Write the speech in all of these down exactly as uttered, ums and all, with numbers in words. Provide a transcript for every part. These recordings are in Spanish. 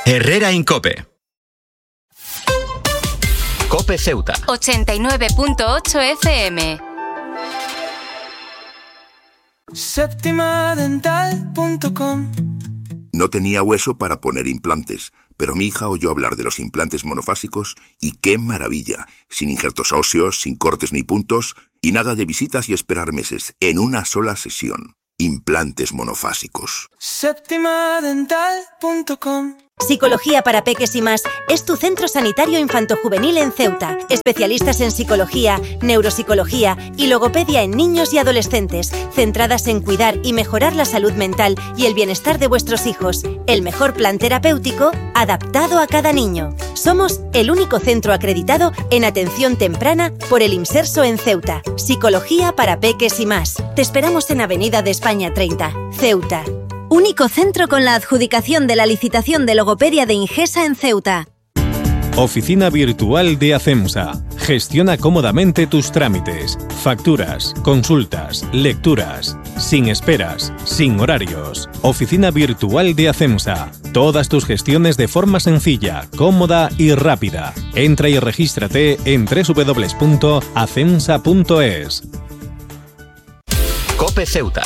Herrera Incope. Cope Ceuta. ochenta y nueve punto ocho F M. Séptima dental punto com. No tenía hueso para poner implantes, pero mi hija oyó hablar de los implantes monofásicos y ¡qué maravilla! Sin injertos óseos, sin cortes ni puntos y nada de visitas y esperar meses, en una sola sesión. Implantes monofásicos. Séptima dental punto com. Psicología para Peques y Más es tu centro sanitario infantojuvenil en Ceuta. Especialistas en psicología, neuropsicología y logopedia en niños y adolescentes, centradas en cuidar y mejorar la salud mental y el bienestar de vuestros hijos. El mejor plan terapéutico adaptado a cada niño. Somos el único centro acreditado en atención temprana por el IMSERSO en Ceuta. Psicología para Peques y Más. Te esperamos en Avenida de España treinta, Ceuta. Único centro con la adjudicación de la licitación de logopedia de Ingesa en Ceuta. Oficina virtual de ACEMSA. Gestiona cómodamente tus trámites, facturas, consultas, lecturas, sin esperas, sin horarios. Oficina virtual de ACEMSA. Todas tus gestiones de forma sencilla, cómoda y rápida. Entra y regístrate en doble u doble u doble u punto acemsa punto es. Cope Ceuta.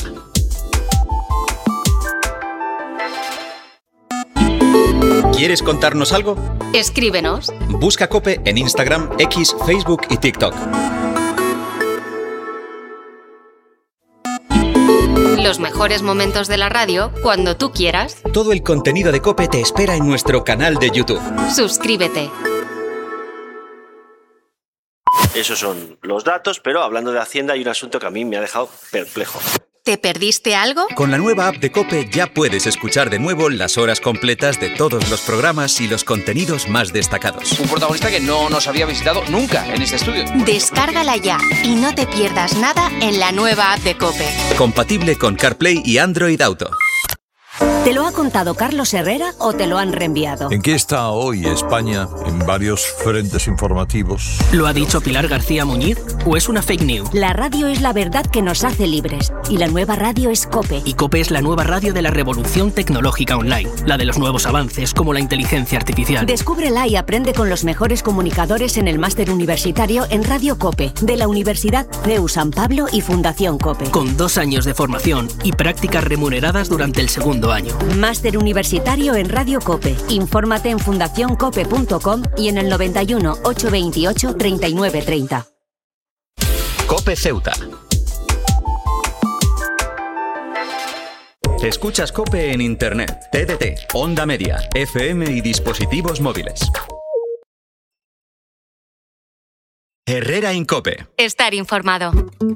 ¿Quieres contarnos algo? Escríbenos. Busca Cope en Instagram, X, Facebook y TikTok. Los mejores momentos de la radio cuando tú quieras. Todo el contenido de Cope te espera en nuestro canal de YouTube. Suscríbete. Esos son los datos, pero hablando de Hacienda hay un asunto que a mí me ha dejado perplejo. ¿Te perdiste algo? Con la nueva app de Cope ya puedes escuchar de nuevo las horas completas de todos los programas y los contenidos más destacados. Un protagonista que no nos había visitado nunca en este estudio. Descárgala ya y no te pierdas nada en la nueva app de Cope. Compatible con CarPlay y Android Auto. ¿Te lo ha contado Carlos Herrera o te lo han reenviado? ¿En qué está hoy España en varios frentes informativos? ¿Lo ha dicho Pilar García Muñiz o es una fake news? La radio es la verdad que nos hace libres y la nueva radio es Cope. Y Cope es la nueva radio de la revolución tecnológica online, la de los nuevos avances como la inteligencia artificial. Descúbrela y aprende con los mejores comunicadores en el máster universitario en Radio Cope de la Universidad C E U San Pablo y Fundación Cope. Con dos años de formación y prácticas remuneradas durante el segundo año. Máster universitario en Radio Cope. Infórmate en fundación cope punto com y en el noventa y uno, ochocientos veintiocho, treinta y nueve treinta. Cope Ceuta. Escuchas Cope en Internet, T D T, Onda Media, F M y dispositivos móviles. Herrera Incope. Estar informado.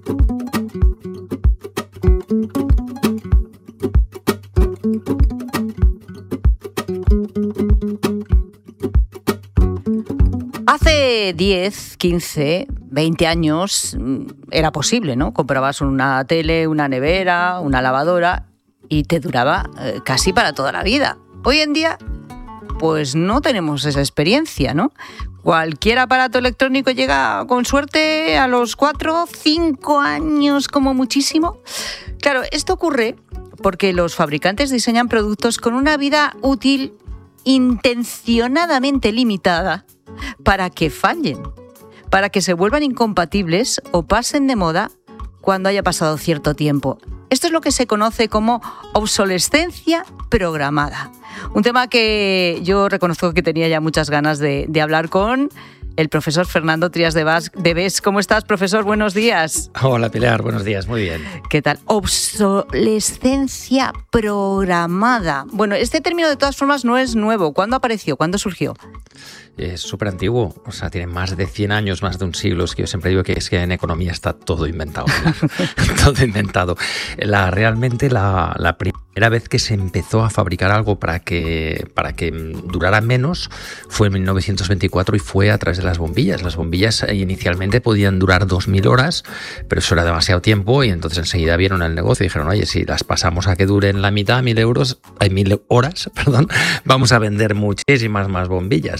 Hace diez, quince, veinte años era posible, ¿no? Comprabas una tele, una nevera, una lavadora y te duraba eh, casi para toda la vida. Hoy en día, pues no tenemos esa experiencia, ¿no? Cualquier aparato electrónico llega con suerte a los cuatro, cinco años como muchísimo. Claro, esto ocurre porque los fabricantes diseñan productos con una vida útil intencionadamente limitada para que fallen, para que se vuelvan incompatibles o pasen de moda cuando haya pasado cierto tiempo. Esto es lo que se conoce como obsolescencia programada. Un tema que yo reconozco que tenía ya muchas ganas de, de hablar con el profesor Fernando Trías de Bes. ¿Cómo estás, profesor? Buenos días. Hola, Pilar. Buenos días. Muy bien. ¿Qué tal? Obsolescencia programada. Bueno, este término de todas formas no es nuevo. ¿Cuándo apareció? ¿Cuándo surgió? Es súper antiguo, o sea, tiene más de cien años, más de un siglo. Es que yo siempre digo que es que en economía está todo inventado. Todo inventado. La, realmente la, la primera vez que se empezó a fabricar algo para que, para que durara menos fue en mil novecientos veinticuatro y fue a través de las bombillas. Las bombillas inicialmente podían durar dos mil horas, pero eso era demasiado tiempo y entonces enseguida vieron el negocio y dijeron, oye, si las pasamos a que duren la mitad, mil euros, hay mil horas, perdón, vamos a vender muchísimas más bombillas.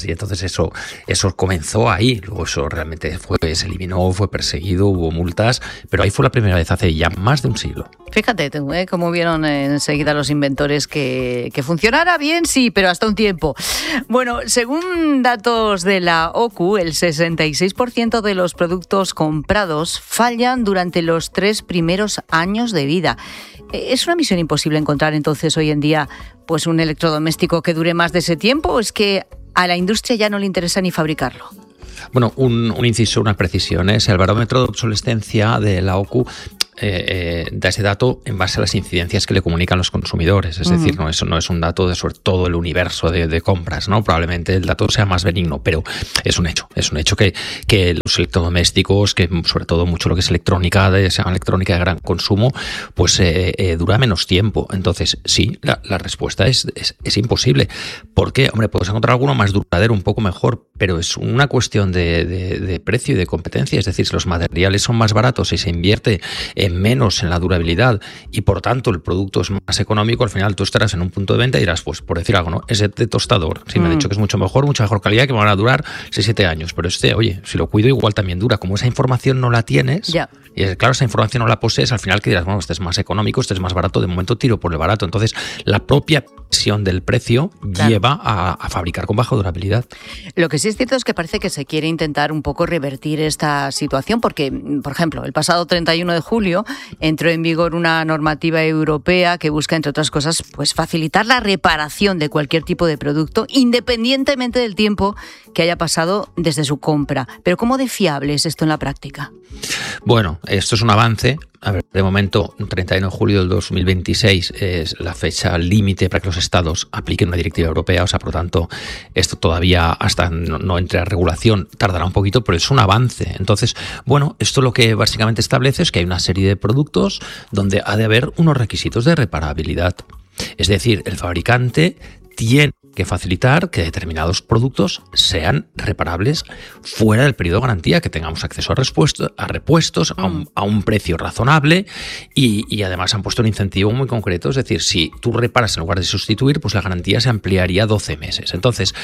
Y entonces eso, eso comenzó ahí. Luego eso realmente fue, se eliminó, fue perseguido, hubo multas, pero ahí fue la primera vez hace ya más de un siglo. Fíjate tú, ¿eh? Cómo vieron enseguida los inventores que, que funcionara bien, sí, pero hasta un tiempo. Bueno, según datos de la O C U, el sesenta y seis por ciento de los productos comprados fallan durante los tres primeros años de vida. ¿Es una misión imposible encontrar entonces hoy en día pues un electrodoméstico que dure más de ese tiempo o es que a la industria ya no le interesa ni fabricarlo? Bueno, un, un inciso, una precisión. ¿eh? El barómetro de obsolescencia de la O C U eh, eh, da ese dato en base a las incidencias que le comunican los consumidores. Es uh-huh. decir, no es, no es un dato de sobre todo el universo de, de compras, ¿no? Probablemente el dato sea más benigno, pero es un hecho. Es un hecho que, que los electrodomésticos, que sobre todo mucho lo que es electrónica, de, se llama electrónica de gran consumo, pues eh, eh, dura menos tiempo. Entonces, sí, la, la respuesta es, es, es imposible. ¿Por qué? Hombre, puedes encontrar alguno más duradero, un poco mejor, pero es una cuestión de, de, de precio y de competencia. Es decir, si los materiales son más baratos y se invierte en menos en la durabilidad y por tanto el producto es más económico, al final tú estarás en un punto de venta y dirás, pues por decir algo, ¿no? Ese de tostador, sí me mm. ha dicho que es mucho mejor, mucha mejor calidad, que me van a durar seis siete años, pero este, oye, si lo cuido igual también dura. Como esa información no la tienes, yeah. y claro, esa información no la posees, al final que dirás, bueno, este es más económico, este es más barato, de momento tiro por el barato. Entonces, la propia presión del precio claro. lleva a, a fabricar con baja durabilidad. Lo que sí es cierto es que parece que se quiere intentar un poco revertir esta situación porque, por ejemplo, el pasado treinta y uno de julio entró en vigor una normativa europea que busca, entre otras cosas, pues facilitar la reparación de cualquier tipo de producto, independientemente del tiempo que haya pasado desde su compra. Pero ¿cómo de fiable es esto en la práctica? Bueno, esto es un avance. A ver, de momento, treinta y uno de julio del dos mil veintiséis es la fecha límite para que los estados apliquen una directiva europea. O sea, por lo tanto, esto todavía hasta no, no entre a regulación tardará un poquito, pero es un avance. Entonces, bueno, esto lo que básicamente establece es que hay una serie de productos donde ha de haber unos requisitos de reparabilidad. Es decir, el fabricante tiene que facilitar que determinados productos sean reparables fuera del periodo de garantía, que tengamos acceso a, repuesto, a repuestos a un, a un precio razonable y, y además han puesto un incentivo muy concreto. Es decir, si tú reparas en lugar de sustituir, pues la garantía se ampliaría a doce meses. Entonces,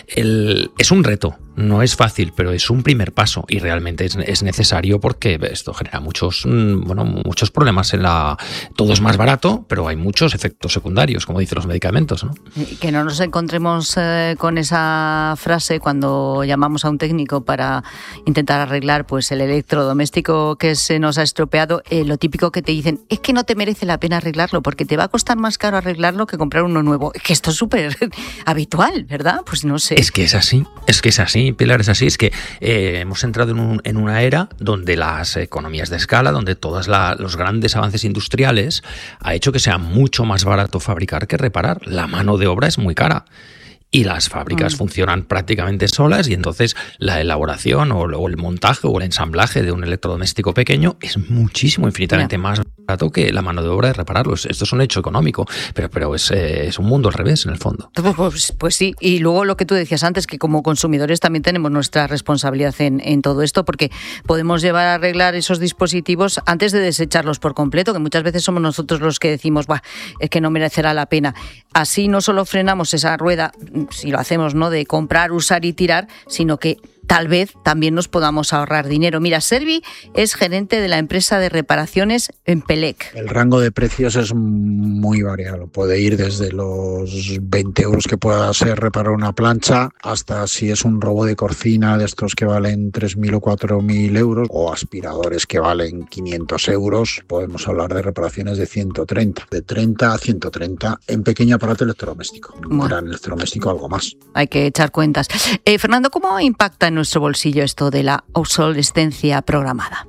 el, es un reto, no es fácil, pero es un primer paso y realmente es, es necesario porque esto genera muchos, bueno, muchos problemas en la... Todo es más barato, pero hay muchos efectos secundarios, como dicen los medicamentos, ¿no? Que no nos encontremos eh, con esa frase cuando llamamos a un técnico para intentar arreglar pues el electrodoméstico que se nos ha estropeado, eh, lo típico que te dicen es que no te merece la pena arreglarlo porque te va a costar más caro arreglarlo que comprar uno nuevo. Es que esto es súper habitual, ¿verdad? Pues no sé. Es que es así, es que es así, Pilar, es así. Es que eh, hemos entrado en, un, en una era donde las economías de escala, donde todos los grandes avances industriales ha hecho que sea mucho más barato fabricar que reparar. La mano de obra es muy cara. Y las fábricas mm. funcionan prácticamente solas y entonces la elaboración o, o el montaje o el ensamblaje de un electrodoméstico pequeño es muchísimo, infinitamente yeah. más barato que la mano de obra de repararlo. Esto es un hecho económico, pero, pero es, eh, es un mundo al revés en el fondo. Pues, pues sí, y luego lo que tú decías antes, que como consumidores también tenemos nuestra responsabilidad en, en todo esto, porque podemos llevar a arreglar esos dispositivos antes de desecharlos por completo, que muchas veces somos nosotros los que decimos, bah, es que no merecerá la pena. Así no solo frenamos esa rueda, si lo hacemos, ¿no?, de comprar, usar y tirar, sino que tal vez también nos podamos ahorrar dinero. Mira, Servi es gerente de la empresa de reparaciones en Pelec. El rango de precios es muy variado. Puede ir desde los veinte euros que pueda ser reparar una plancha hasta si es un robo de cocina de estos que valen tres mil o cuatro mil euros o aspiradores que valen quinientos euros. Podemos hablar de reparaciones de ciento treinta, de treinta a ciento treinta en pequeño aparato electrodoméstico. En un gran electrodoméstico algo más. Hay que echar cuentas. Eh, Fernando, ¿cómo impacta en nuestro bolsillo esto de la obsolescencia programada?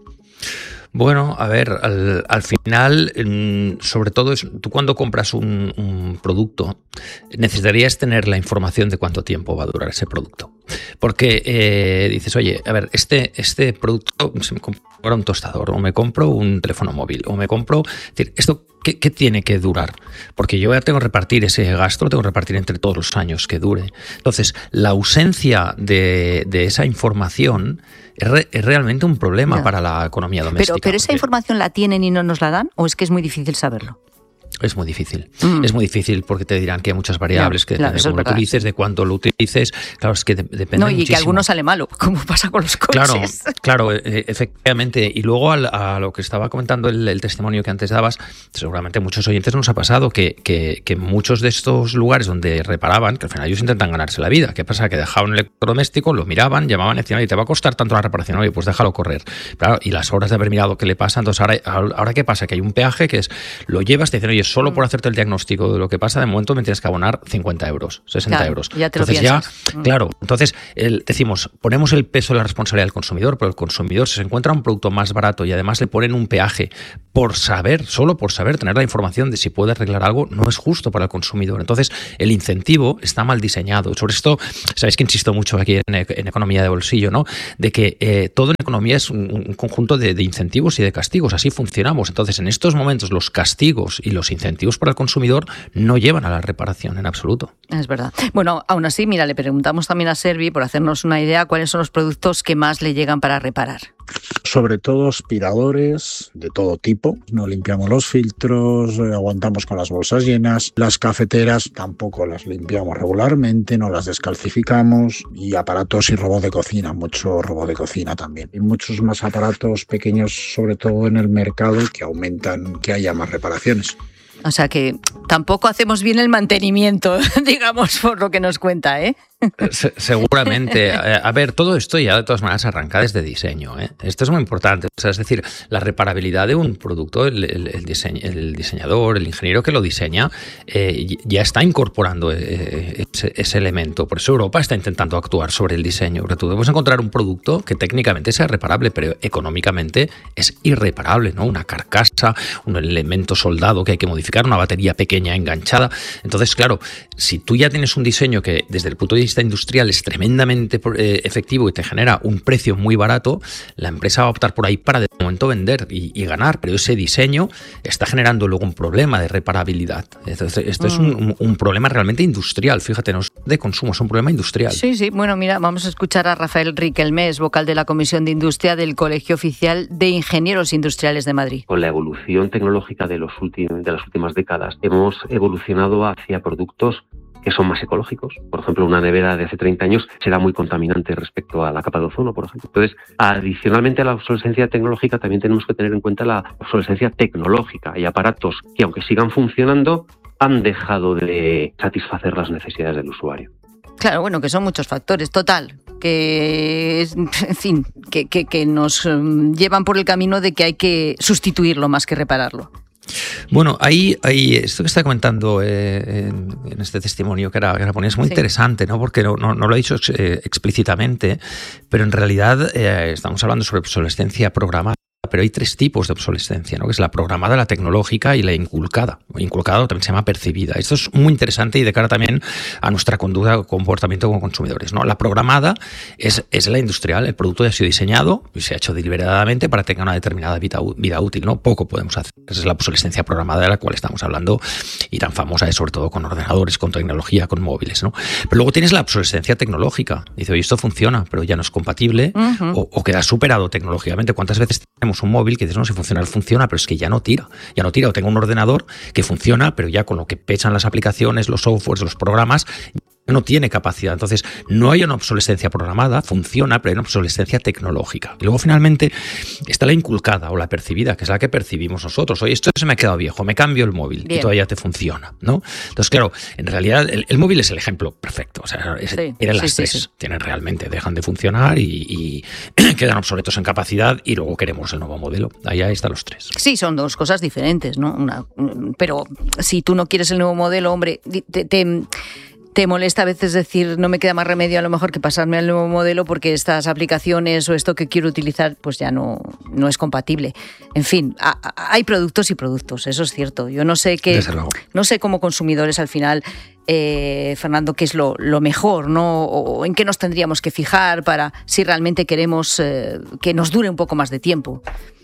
Bueno, a ver, al, al final, sobre todo, es, tú cuando compras un, un producto, necesitarías tener la información de cuánto tiempo va a durar ese producto. Porque eh, dices, oye, a ver, este, este producto, se me compra un tostador, o me compro un teléfono móvil, o me compro... Es decir, esto, ¿qué, ¿qué tiene que durar? Porque yo ya tengo que repartir ese gasto, lo tengo que repartir entre todos los años que dure. Entonces, la ausencia de, de esa información es, re, es realmente un problema no. para la economía doméstica. Pero, pero esa porque... información la tienen y no nos la dan, ¿o es que es muy difícil saberlo? Es muy difícil. Mm. Es muy difícil porque te dirán que hay muchas variables, no, que claro, depende de cómo lo utilices, de cuánto lo utilices. Claro, es que de, depende No, y muchísimo. que alguno sale malo, como pasa con los coches. Claro, claro, eh, efectivamente. Y luego al, a lo que estaba comentando el, el testimonio que antes dabas, seguramente a muchos oyentes nos ha pasado que, que, que muchos de estos lugares donde reparaban, que al final ellos intentan ganarse la vida. ¿Qué pasa? Que dejaban un electrodoméstico, lo miraban, llamaban y decían, oye, te va a costar tanto la reparación, oye, pues déjalo correr. Claro, y las horas de haber mirado qué le pasa, entonces ahora, ahora ¿qué pasa? Que hay un peaje que es, lo llevas, te dicen, oye, solo por hacerte el diagnóstico de lo que pasa, de momento me tienes que abonar cincuenta euros, sesenta claro, euros. Ya te entonces lo ya, mm. claro, entonces el, decimos, ponemos el peso de la responsabilidad del consumidor, pero el consumidor, si se encuentra un producto más barato y además le ponen un peaje por saber, solo por saber, tener la información de si puede arreglar algo, no es justo para el consumidor. Entonces, el incentivo está mal diseñado. Sobre esto, sabéis que insisto mucho aquí en, en economía de bolsillo, ¿no? De que eh, todo en economía es un, un conjunto de, de incentivos y de castigos. Así funcionamos. Entonces, en estos momentos, los castigos y los incentivos para el consumidor no llevan a la reparación en absoluto. Es verdad. Bueno, aún así, mira, le preguntamos también a Servi, por hacernos una idea, cuáles son los productos que más le llegan para reparar. Sobre todo aspiradores de todo tipo. No limpiamos los filtros, aguantamos con las bolsas llenas. Las cafeteras tampoco las limpiamos regularmente, no las descalcificamos. Y aparatos y robot de cocina, mucho robot de cocina también. Y muchos más aparatos pequeños, sobre todo en el mercado, que aumentan que haya más reparaciones. O sea que tampoco hacemos bien el mantenimiento, digamos, por lo que nos cuenta, ¿eh? Se, seguramente. A ver, todo esto ya de todas maneras arranca desde diseño, ¿eh? Esto es muy importante. O sea, es decir, la reparabilidad de un producto, el, el, el, diseño, el diseñador, el ingeniero que lo diseña, eh, ya está incorporando eh, ese, ese elemento. Por eso Europa está intentando actuar sobre el diseño. Porque tú debes encontrar un producto que técnicamente sea reparable, pero económicamente es irreparable, ¿no? Una carcasa, un elemento soldado que hay que modificar, una batería pequeña enganchada. Entonces, claro, si tú ya tienes un diseño que desde el punto de vista industrial es tremendamente eh, efectivo y te genera un precio muy barato, la empresa va a optar por ahí para de momento vender y, y ganar, pero ese diseño está generando luego un problema de reparabilidad. Entonces, esto mm. es un, un problema realmente industrial, fíjate, no es de consumo, es un problema industrial. Sí, sí, bueno, mira, vamos a escuchar a Rafael Riquelmés, vocal de la Comisión de Industria del Colegio Oficial de Ingenieros Industriales de Madrid. Con la evolución tecnológica de, los últimos, de las últimas décadas, hemos evolucionado hacia productos que son más ecológicos. Por ejemplo, una nevera de hace treinta años será muy contaminante respecto a la capa de ozono, por ejemplo. Entonces, adicionalmente a la obsolescencia tecnológica, también tenemos que tener en cuenta la obsolescencia tecnológica. Hay aparatos que, aunque sigan funcionando, han dejado de satisfacer las necesidades del usuario. Claro, bueno, que son muchos factores, total, que, en fin, que, que, que nos llevan por el camino de que hay que sustituirlo más que repararlo. Bueno, ahí, ahí esto que está comentando eh, en, en este testimonio que era, que era ponía es muy sí. interesante, ¿no? Porque no, no, no lo ha dicho eh, explícitamente, pero en realidad eh, estamos hablando sobre obsolescencia programada. Pero hay tres tipos de obsolescencia, ¿no? Que es la programada, la tecnológica y la inculcada. Inculcada también se llama percibida. Esto es muy interesante y de cara también a nuestra conducta o comportamiento como consumidores, ¿no? La programada es, es la industrial. El producto ya ha sido diseñado y se ha hecho deliberadamente para que tenga una determinada vida, vida útil, ¿no? Poco podemos hacer. Esa es la obsolescencia programada de la cual estamos hablando y tan famosa es sobre todo con ordenadores, con tecnología, con móviles, ¿no? Pero luego tienes la obsolescencia tecnológica. Dice, oye, esto funciona, pero ya no es compatible uh-huh. o, o queda superado tecnológicamente. ¿Cuántas veces tenemos un móvil que dices, no, si funciona, funciona, pero es que ya no tira, ya no tira, o tengo un ordenador que funciona, pero ya con lo que pesan las aplicaciones, los softwares, los programas, no tiene capacidad. Entonces, no hay una obsolescencia programada, funciona, pero hay una obsolescencia tecnológica. Y luego, finalmente, está la inculcada o la percibida, que es la que percibimos nosotros. Oye, esto se me ha quedado viejo, me cambio el móvil Bien. y todavía te funciona, ¿no? Entonces, claro, en realidad, el, el móvil es el ejemplo perfecto. O sea, es, sí, tienen las sí, tres. Sí, sí. Tienen realmente, dejan de funcionar y, y quedan obsoletos en capacidad y luego queremos el nuevo modelo. Ahí están los tres. Sí, son dos cosas diferentes, ¿no? Una, pero si tú no quieres el nuevo modelo, hombre, te... te Te molesta a veces decir, no me queda más remedio a lo mejor que pasarme al nuevo modelo porque estas aplicaciones o esto que quiero utilizar pues ya no, no es compatible. En fin, a, a, hay productos y productos, eso es cierto. Yo no sé qué, no sé como consumidores al final, eh, Fernando, qué es lo, lo mejor, ¿no? O en qué nos tendríamos que fijar para si realmente queremos eh, que nos dure un poco más de tiempo.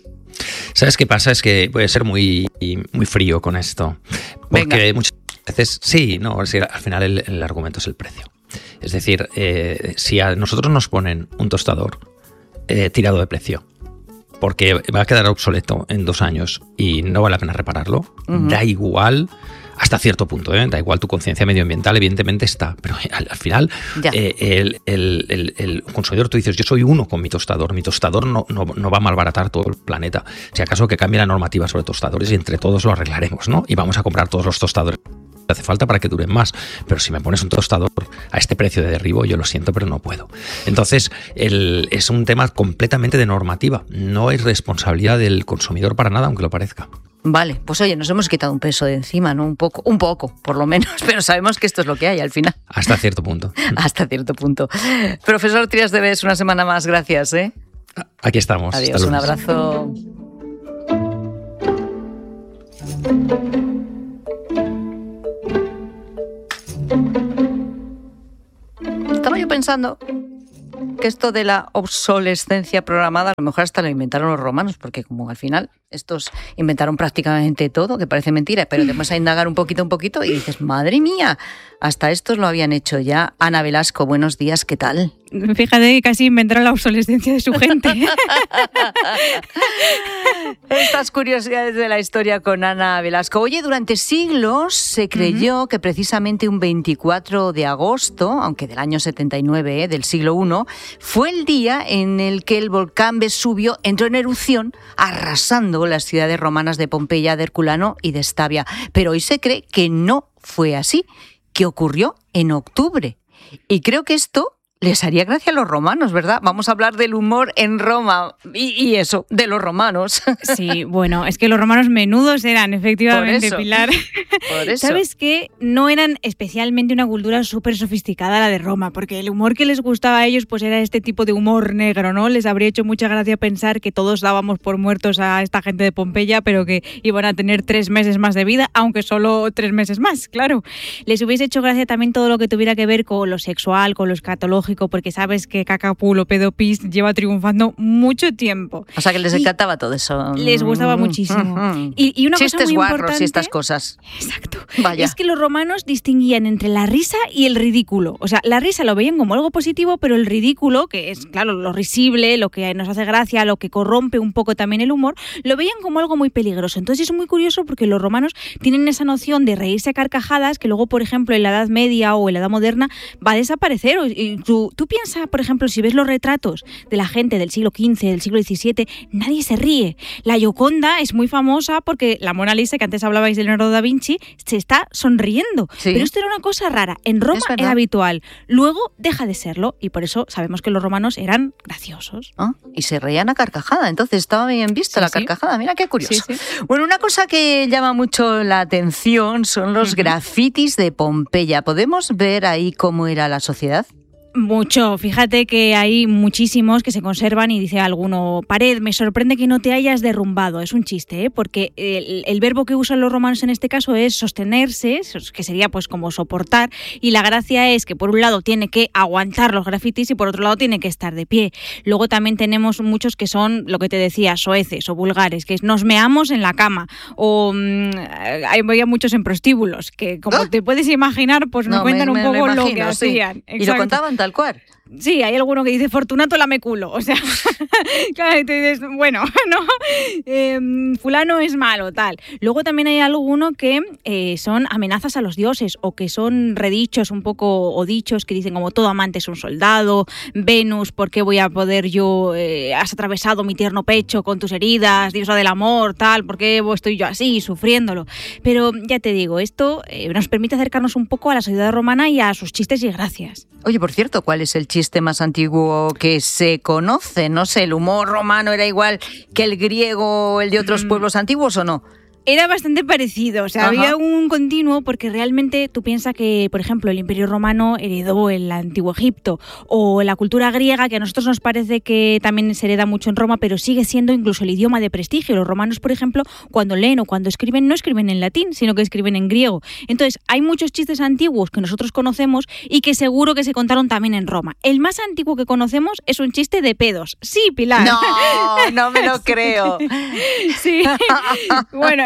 ¿Sabes qué pasa? Es que puede ser muy, muy frío con esto. Porque Venga. muchas veces, sí, no, al final el, el argumento es el precio. Es decir, eh, si a nosotros nos ponen un tostador eh, tirado de precio, porque va a quedar obsoleto en dos años y no vale la pena repararlo, uh-huh. da igual. Hasta cierto punto, ¿eh? Da igual, tu conciencia medioambiental evidentemente está, pero al, al final eh, el, el, el, el consumidor, tú dices, yo soy uno con mi tostador, mi tostador no, no, no va a malbaratar todo el planeta. Si acaso que cambie la normativa sobre tostadores y entre todos lo arreglaremos, ¿no? Y vamos a comprar todos los tostadores que hace falta para que duren más, pero si me pones un tostador a este precio de derribo, yo lo siento, pero no puedo. Entonces, el, es un tema completamente de normativa, no es responsabilidad del consumidor para nada, aunque lo parezca. Vale, pues oye, nos hemos quitado un peso de encima, ¿no? Un poco, un poco, por lo menos, pero sabemos que esto es lo que hay al final. Hasta cierto punto. Hasta cierto punto. Profesor Trias de Bes, una semana más, gracias, ¿eh? Aquí estamos. Adiós, un abrazo. Estaba yo pensando que esto de la obsolescencia programada, a lo mejor hasta lo inventaron los romanos, porque como al final estos inventaron prácticamente todo, que parece mentira, pero te vas a indagar un poquito, un poquito y dices, madre mía, hasta estos lo habían hecho ya. Ana Velasco, buenos días, ¿qué tal? Fíjate que casi inventaron la obsolescencia de su gente. Estas curiosidades de la historia con Ana Velasco. Oye, durante siglos se creyó uh-huh. que precisamente un veinticuatro de agosto, aunque del año setenta y nueve, ¿eh? del siglo primero, fue el día en el que el volcán Vesubio entró en erupción, arrasando las ciudades romanas de Pompeya, de Herculano y de Estavia. Pero hoy se cree que no fue así, que ocurrió en octubre. Y creo que esto les haría gracia a los romanos, ¿verdad? Vamos a hablar del humor en Roma y, y eso, de los romanos. Sí, bueno, es que los romanos menudos eran, efectivamente, Por eso. Pilar. Por eso. ¿Sabes qué? No eran especialmente una cultura súper sofisticada la de Roma, porque el humor que les gustaba a ellos pues era este tipo de humor negro, ¿no? Les habría hecho mucha gracia pensar que todos dábamos por muertos a esta gente de Pompeya, pero que iban a tener tres meses más de vida, aunque solo tres meses más, claro. Les hubiese hecho gracia también todo lo que tuviera que ver con lo sexual, con lo escatológico, porque sabes que Cacapulo, Pedopis lleva triunfando mucho tiempo. O sea, que les y encantaba todo eso. Les gustaba muchísimo. Uh-huh. Y, y una Chistes cosa muy guarros importante, y estas cosas. Exacto. Vaya. Es que los romanos distinguían entre la risa y el ridículo. O sea, la risa lo veían como algo positivo, pero el ridículo, que es, claro, lo risible, lo que nos hace gracia, lo que corrompe un poco también el humor, lo veían como algo muy peligroso. Entonces es muy curioso porque los romanos tienen esa noción de reírse a carcajadas que luego, por ejemplo, en la Edad Media o en la Edad Moderna va a desaparecer. Y tú, tú piensas, por ejemplo, si ves los retratos de la gente del siglo quince, del siglo diecisiete, nadie se ríe. La Gioconda es muy famosa porque la Mona Lisa, que antes hablabais de Leonardo da Vinci, se está sonriendo. Sí. Pero esto era una cosa rara. En Roma era habitual. Luego deja de serlo y por eso sabemos que los romanos eran graciosos. Ah, y se reían a carcajada. Entonces estaba bien visto sí, la sí. carcajada. Mira qué curioso. Sí, sí. Bueno, una cosa que llama mucho la atención son los uh-huh. grafitis de Pompeya. ¿Podemos ver ahí cómo era la sociedad? Mucho. Fíjate que hay muchísimos que se conservan y dice alguno, pared, me sorprende que no te hayas derrumbado. Es un chiste, ¿eh? Porque el, el verbo que usan los romanos en este caso es sostenerse, que sería pues como soportar, y la gracia es que por un lado tiene que aguantar los grafitis y por otro lado tiene que estar de pie. Luego también tenemos muchos que son, lo que te decía, soeces o vulgares, que es nos meamos en la cama, o mmm, hay muchos en prostíbulos, que como ¿Ah? te puedes imaginar, pues nos no, cuentan me, un poco lo, imagino, lo que hacían. Sí. Y lo contaban tal cual. Sí, hay alguno que dice Fortunato lame culo, o sea, claro, y te dices, bueno, ¿no? Eh, fulano es malo, tal. Luego también hay alguno que eh, son amenazas a los dioses o que son redichos un poco o dichos que dicen como todo amante es un soldado, Venus, ¿por qué voy a poder yo, eh, has atravesado mi tierno pecho con tus heridas, diosa del amor, tal, ¿por qué estoy yo así, sufriéndolo? Pero ya te digo, esto eh, nos permite acercarnos un poco a la sociedad romana y a sus chistes y gracias. Oye, por cierto, ¿cuál es el chiste más antiguo que se conoce? No sé, ¿el humor romano era igual que el griego o el de otros pueblos antiguos o no? Era bastante parecido, o sea, Ajá. había un continuo porque realmente tú piensas que, por ejemplo, el Imperio Romano heredó el Antiguo Egipto o la cultura griega, que a nosotros nos parece que también se hereda mucho en Roma, pero sigue siendo incluso el idioma de prestigio. Los romanos, por ejemplo, cuando leen o cuando escriben, no escriben en latín, sino que escriben en griego. Entonces, hay muchos chistes antiguos que nosotros conocemos y que seguro que se contaron también en Roma. El más antiguo que conocemos es un chiste de pedos. Sí, Pilar. No, no me lo creo. Sí. Bueno,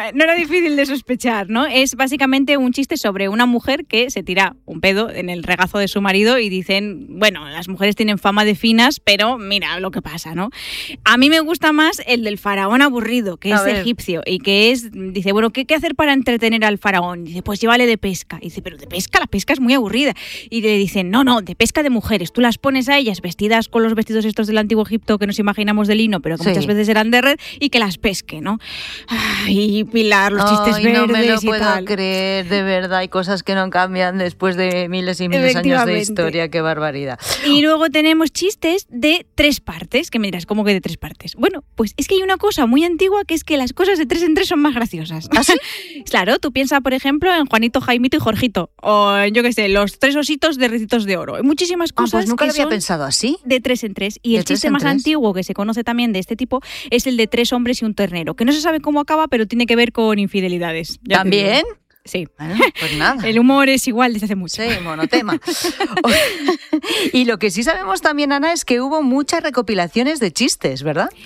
no era difícil de sospechar, ¿no? Es básicamente un chiste sobre una mujer que se tira un pedo en el regazo de su marido y dicen, bueno, las mujeres tienen fama de finas, pero mira lo que pasa, ¿no? A mí me gusta más el del faraón aburrido, que es egipcio, y que es, dice, bueno, ¿qué, qué hacer para entretener al faraón? Dice, pues llévale de pesca. Y dice, pero de pesca, la pesca es muy aburrida. Y le dicen, no, no, de pesca de mujeres. Tú las pones a ellas vestidas con los vestidos estos del antiguo Egipto que nos imaginamos de lino, pero que sí. muchas veces eran de red, y que las pesque, ¿no? Ay, Pilar, los chistes Ay, verdes no me lo y puedo tal. creer, de verdad. Hay cosas que no cambian después de miles y miles de años de historia. Qué barbaridad. Y luego tenemos chistes de tres partes, que me dirás, ¿cómo que de tres partes? Bueno, pues es que hay una cosa muy antigua que es que las cosas de tres en tres son más graciosas. ¿Ah, sí? Claro, tú piensas, por ejemplo, en Juanito, Jaimito y Jorgito, o en, yo qué sé, los tres ositos de Ricitos de Oro. Hay muchísimas cosas ah, pues nunca que lo había son pensado así. De tres en tres. Y de el chiste más tres. antiguo que se conoce también de este tipo es el de tres hombres y un ternero, que no se sabe cómo acaba, pero tiene que ver con infidelidades. Ya ¿También? Sí. Bueno, pues nada. El humor es igual desde hace mucho. Sí, monotema. Y lo que sí sabemos también, Ana, es que hubo muchas recopilaciones de chistes, ¿verdad?